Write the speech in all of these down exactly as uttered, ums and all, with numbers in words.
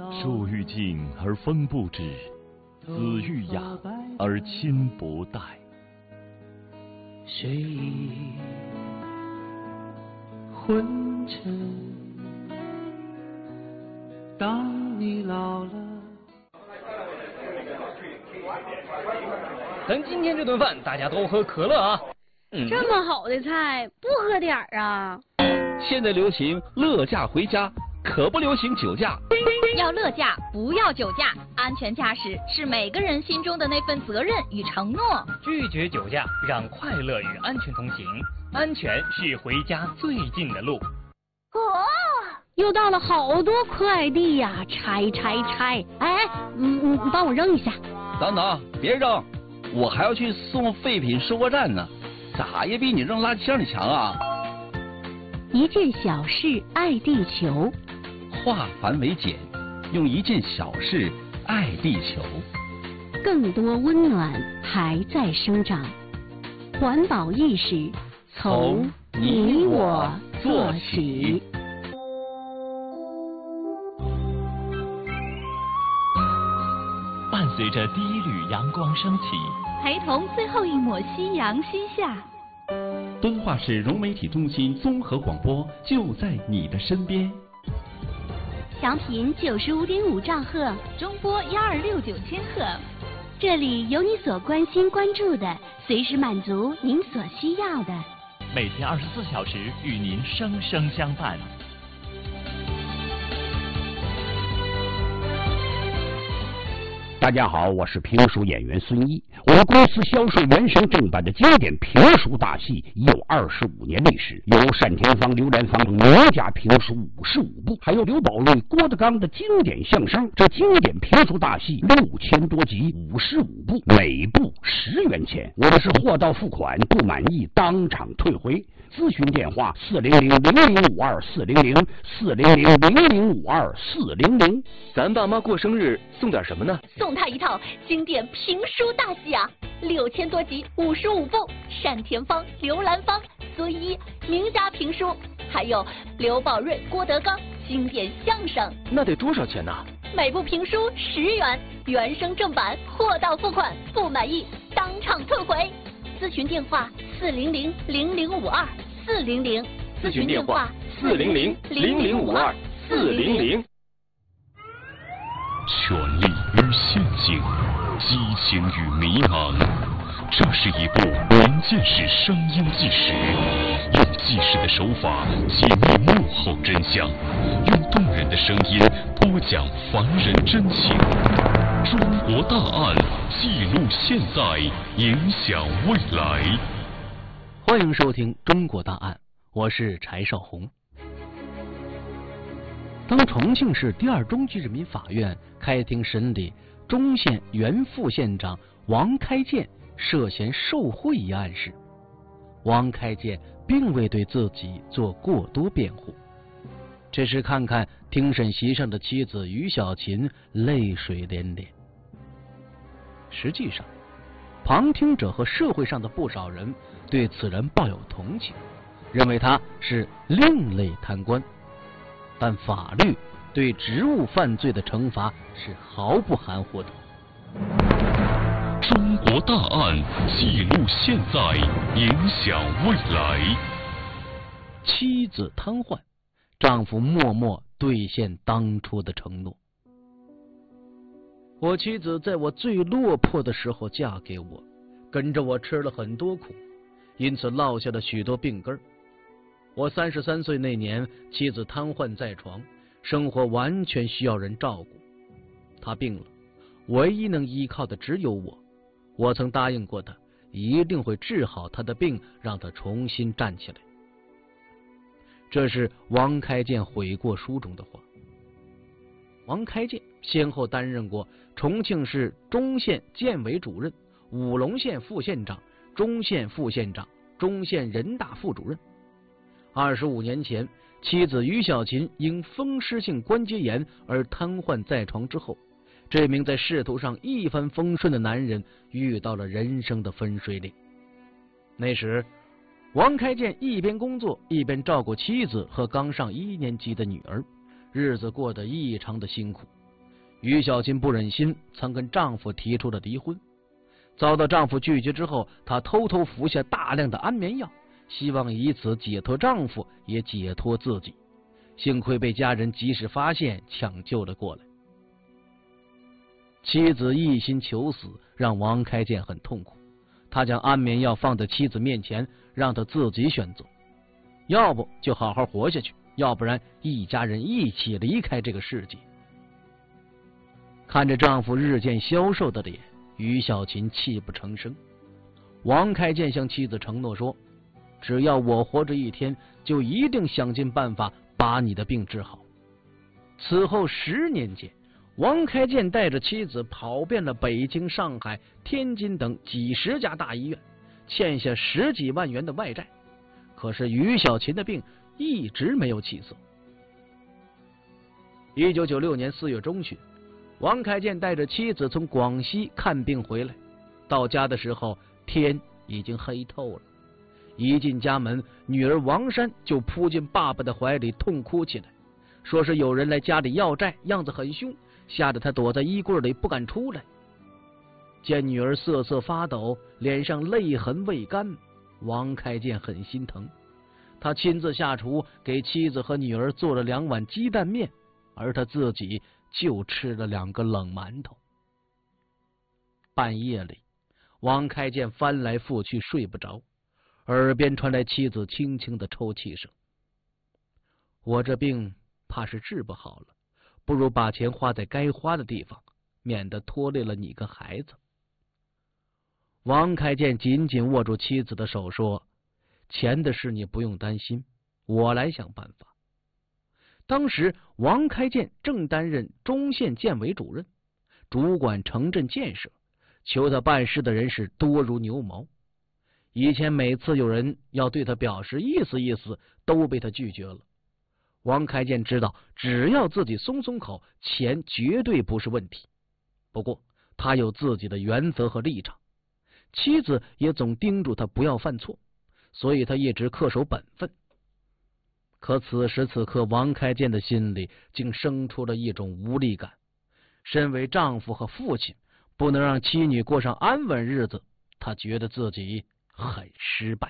树欲静而风不止，子欲养而亲不待。 睡意昏沉，当你老了。 咱今天这顿饭大家都喝可乐啊！ 嗯、这么好的菜不喝点儿啊？ 现在流行乐驾回家，可不流行酒驾。 要乐驾，不要酒驾。安全驾驶是每个人心中的那份责任与承诺。 拒绝酒驾，让快乐与安全同行。安全是回家最近的路。 哦，又到了好多快递呀、啊！拆拆拆！哎，嗯，你帮我扔一下。 等等，别扔，我还要去送废品收货站呢，咋也比你扔垃圾箱里强啊！ 一件小事爱地球， 化繁为简，用一件小事爱地球。 更多温暖还在生长，环保意识从你我做起。 伴随着第一缕阳光升起， 陪同最后一抹夕阳西下。 敦化市融媒体中心综合广播就在你的身边。 调频九十五点五兆赫， 中波幺二六九千赫。 这里有你所关心关注的，随时满足您所需要的。 每天二十四小时与您生生相伴。 大家好，我是评书演员孙一。我们公司销售原声正版的经典评书大戏已有二十五年历史，有单田芳、刘兰芳等名家评书五十五部，还有刘宝瑞、郭德纲的经典相声。这经典评书大戏六千多集，五十五部，每部十元钱。我们是货到付款，不满意当场退回。咨询电话：四零零零零五二四零零四零零零零五二四零零。 咱爸妈过生日送点什么呢？ 送他一套经典评书大戏啊，六千多集，五十五部，单田芳、刘兰芳、孙一名家评书，还有刘宝瑞、郭德纲经典相声。 那得多少钱呢？ 每部评书十元，原声正版，货到付款，不满意当场退回。咨询电话：四零零零零五二四零零。 咨询电话：四零零零零五二四零零。 权力与陷阱，激情与迷茫，这是一部民间史声音纪实，用纪实的手法解密幕后真相，用动人的声音播讲凡人真情。中国大案，记录现在，影响未来。 欢迎收听《中国大案》，我是柴少红。当重庆市第二中级人民法院开庭审理忠县原副县长王开建涉嫌受贿一案时，王开建并未对自己做过多辩护，只是看看庭审席上的妻子于小琴泪水连连。实际上，旁听者和社会上的不少人对此人抱有同情，认为他是另类贪官。但法律对职务犯罪的惩罚是毫不含糊的。 中国大案，记录现在，影响未来。 妻子瘫痪，丈夫默默兑现当初的承诺。我妻子在我最落魄的时候嫁给我，跟着我吃了很多苦，因此落下了许多病根儿。我三十三岁那年，妻子瘫痪在床，生活完全需要人照顾。她病了，唯一能依靠的只有我。我曾答应过她，一定会治好她的病，让她重新站起来。这是王开建悔过书中的话。王开建先后担任过重庆市忠县建委主任、武隆县副县长、忠县副县长、忠县人大副主任。二十五年前，妻子于小琴因风湿性关节炎而瘫痪在床之后，这名在仕途上一帆风顺的男人遇到了人生的分水岭。那时，王开建一边工作，一边照顾妻子和刚上一年级的女儿，日子过得异常的辛苦。 于小琴不忍心，曾跟丈夫提出了离婚。遭到丈夫拒绝之后，她偷偷服下大量的安眠药，希望以此解脱丈夫，也解脱自己。幸亏被家人及时发现，抢救了过来。妻子一心求死，让王开建很痛苦。他将安眠药放在妻子面前，让她自己选择，要不就好好活下去，要不然一家人一起离开这个世界。看着丈夫日渐消瘦的脸，于小琴泣不成声。王开建向妻子承诺说，只要我活着一天，就一定想尽办法把你的病治好。此后十年间，王开建带着妻子跑遍了北京、上海、天津等几十家大医院，欠下十几万元的外债。可是于小琴的病一直没有起色。一九九六年四月中旬，王开建带着妻子从广西看病回来，到家的时候天已经黑透了。一进家门，女儿王珊就扑进爸爸的怀里痛哭起来，说是有人来家里要债，样子很凶，吓得她躲在衣柜里不敢出来。见女儿瑟瑟发抖，脸上泪痕未干，王开建很心疼。他亲自下厨给妻子和女儿做了两碗鸡蛋面，而他自己就吃了两个冷馒头。半夜里，王开建翻来覆去睡不着，耳边传来妻子轻轻的抽泣声。我这病怕是治不好了，不如把钱花在该花的地方，免得拖累了你跟孩子。王开建紧紧握住妻子的手说，钱的事你不用担心，我来想办法。当时王开建正担任中县建委主任，主管城镇建设，求他办事的人是多如牛毛。以前每次有人要对他表示意思意思，都被他拒绝了。王开建知道，只要自己松松口，钱绝对不是问题。不过他有自己的原则和立场，妻子也总叮嘱他不要犯错，所以他一直恪守本分。可此时此刻，王开建的心里竟生出了一种无力感。身为丈夫和父亲，不能让妻女过上安稳日子，他觉得自己很失败。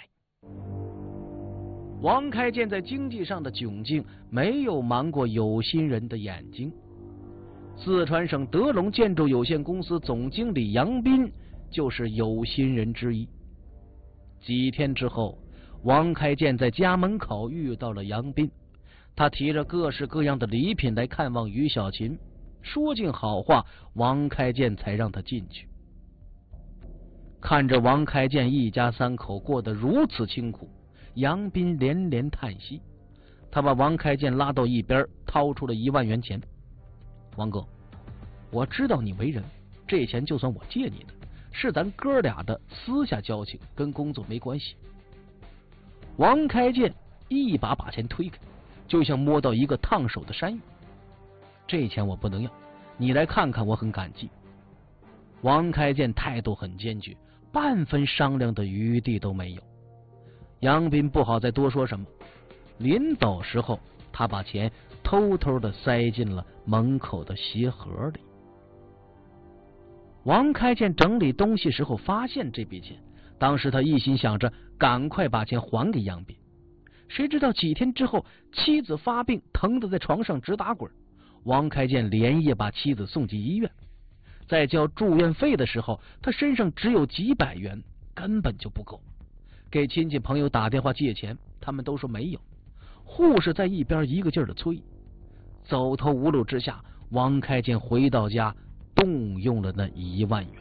王开建在经济上的窘境没有瞒过有心人的眼睛。四川省德龙建筑有限公司总经理杨斌就是有心人之一。几天之后，王开建在家门口遇到了杨斌，他提着各式各样的礼品来看望于小琴，说尽好话，王开建才让他进去。看着王开建一家三口过得如此清苦，杨斌连连叹息。他把王开建拉到一边，掏出了一万元钱。王哥，我知道你为人，这钱就算我借你的，是咱哥俩的私下交情，跟工作没关系。王开建一把把钱推开，就像摸到一个烫手的山芋。这钱我不能要，你来看看我很感激。王开建态度很坚决，半分商量的余地都没有。杨斌不好再多说什么，临走时候，他把钱偷偷的塞进了门口的鞋盒里。王开建整理东西时候发现这笔钱，当时他一心想着赶快把钱还给杨斌。谁知道几天之后，妻子发病，疼得在床上直打滚。王开建连夜把妻子送进医院，在交住院费的时候，他身上只有几百元，根本就不够。给亲戚朋友打电话借钱，他们都说没有。护士在一边一个劲儿的催。走投无路之下，王开建回到家，动用了那一万元。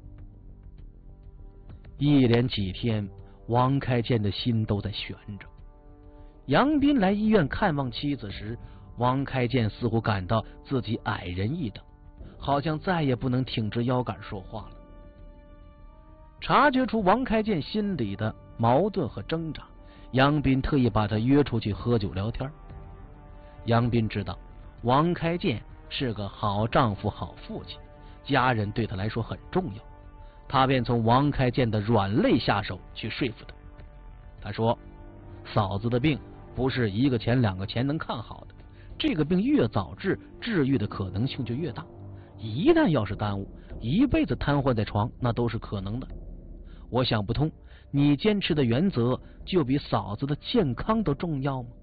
一连几天，王开建的心都在悬着。杨斌来医院看望妻子时，王开建似乎感到自己矮人一等，好像再也不能挺直腰杆说话了。察觉出王开建心里的矛盾和挣扎，杨斌特意把他约出去喝酒聊天。杨斌知道王开建是个好丈夫好父亲，家人对他来说很重要，他便从王开建的软肋下手去说服他。他说，嫂子的病不是一个钱两个钱能看好的，这个病越早治，治愈的可能性就越大， 一旦要是耽误，一辈子瘫痪在床，那都是可能的。我想不通，你坚持的原则就比嫂子的健康都重要吗？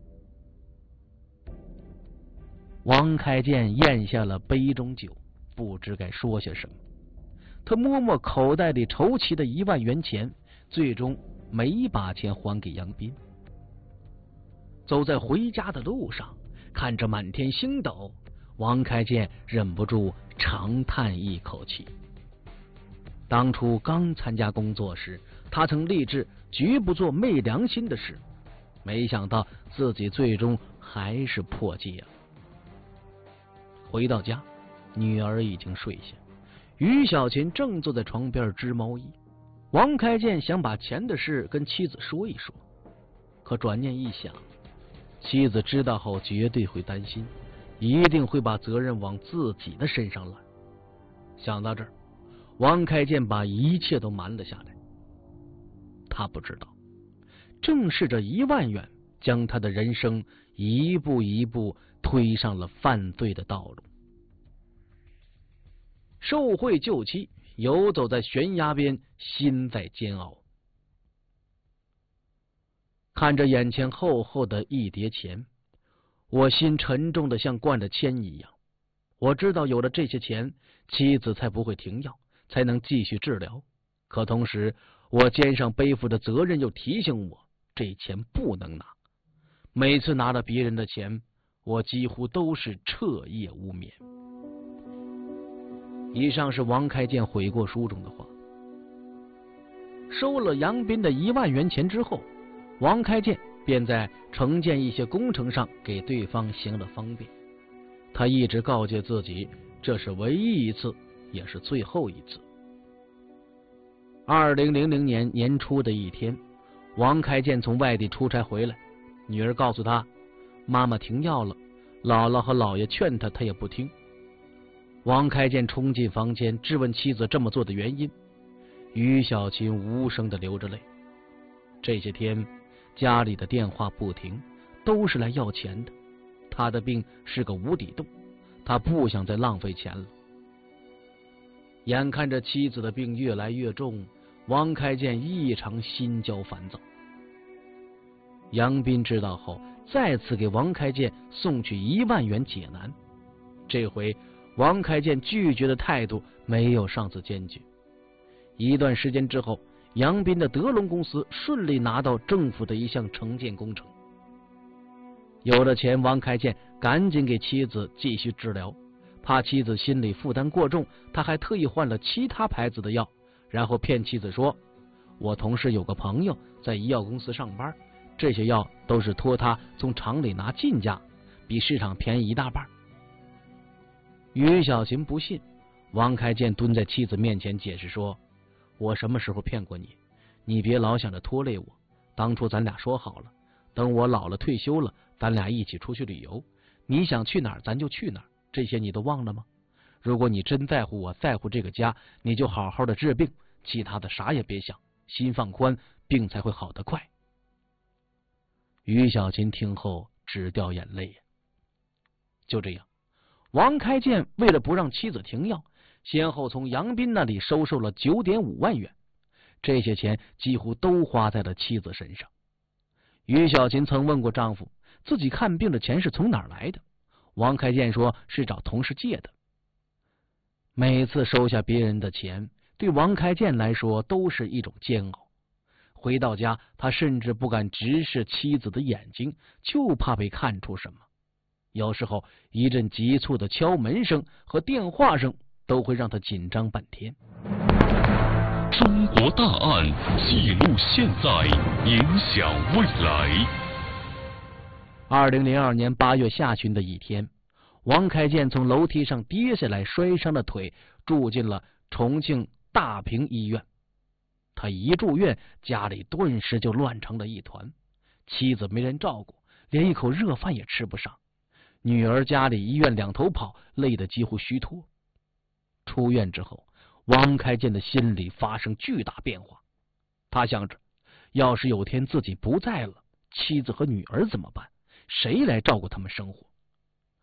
王开建咽下了杯中酒，不知该说些什么。他摸摸口袋里筹齐的一万元钱，最终没把钱还给杨斌。走在回家的路上，看着满天星斗，王开建忍不住长叹一口气。当初刚参加工作时，他曾立志绝不做昧良心的事，没想到自己最终还是破戒了。回到家，女儿已经睡下，于小琴正坐在床边织毛衣。王开建想把钱的事跟妻子说一说，可转念一想，妻子知道后绝对会担心，一定会把责任往自己的身上揽。想到这儿，王开建把一切都瞒了下来。他不知道，正是这一万元将他的人生一步一步推上了犯罪的道路。受贿救妻，游走在悬崖边，心在煎熬。看着眼前厚厚的一叠钱，我心沉重的像灌着铅一样。我知道有了这些钱，妻子才不会停药，才能继续治疗。可同时，我肩上背负的责任又提醒我，这钱不能拿。每次拿了别人的钱，我几乎都是彻夜无眠。以上是王开建悔过书中的话。收了杨斌的一万元钱之后，王开建便在承建一些工程上给对方行了方便。他一直告诫自己，这是唯一一次，也是最后一次。二零零零年年初的一天，王开建从外地出差回来，女儿告诉他，妈妈停药了，姥姥和姥爷劝他，他也不听。王开建冲进房间，质问妻子这么做的原因。于小琴无声的流着泪。这些天家里的电话不停，都是来要钱的。他的病是个无底洞，他不想再浪费钱了。眼看着妻子的病越来越重，王开建异常心焦烦躁。杨斌知道后，再次给王开建送去一万元解难。这回王开建拒绝的态度没有上次坚决。一段时间之后，杨斌的德龙公司顺利拿到政府的一项承建工程。有了钱，王开建赶紧给妻子继续治疗，怕妻子心理负担过重，他还特意换了其他牌子的药，然后骗妻子说，我同事有个朋友在医药公司上班，这些药都是托他从厂里拿进价，比市场便宜一大半。于小琴不信，王开建蹲在妻子面前解释说，我什么时候骗过你？你别老想着拖累我，当初咱俩说好了，等我老了退休了，咱俩一起出去旅游，你想去哪儿咱就去哪儿，这些你都忘了吗？如果你真在乎我，在乎这个家，你就好好的治病，其他的啥也别想，心放宽，病才会好得快。于小琴听后直掉眼泪。就这样，王开建为了不让妻子停药，先后从杨斌那里收受了 九点五万元，这些钱几乎都花在了妻子身上。于小琴曾问过丈夫，自己看病的钱是从哪儿来的？王开建说是找同事借的。每次收下别人的钱，对王开建来说都是一种煎熬。回到家，他甚至不敢直视妻子的眼睛，就怕被看出什么。有时候一阵急促的敲门声和电话声都会让他紧张半天。 中国大案记录现在，影响未来。 二零零二年八月下旬的一天，王开建从楼梯上跌下来，摔伤了腿，住进了重庆大平医院。他一住院，家里顿时就乱成了一团，妻子没人照顾，连一口热饭也吃不上。女儿家里医院两头跑，累得几乎虚脱。出院之后，王开建的心里发生巨大变化。他想着，要是有天自己不在了，妻子和女儿怎么办？谁来照顾他们生活？